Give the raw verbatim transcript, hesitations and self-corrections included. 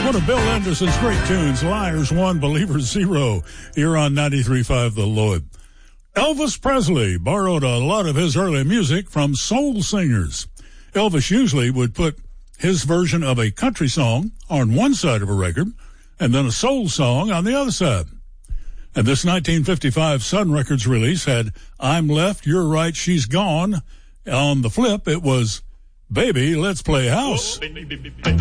One of Bill Anderson's great tunes, Liars One, Believers Zero, here on ninety-three point five The Lloyd. Elvis Presley borrowed a lot of his early music from soul singers. Elvis usually would put his version of a country song on one side of a record and then a soul song on the other side. And this nineteen fifty-five Sun Records release had I'm Left, You're Right, She's Gone. On the flip, it was Baby, Let's Play House. Oh, baby, baby, baby.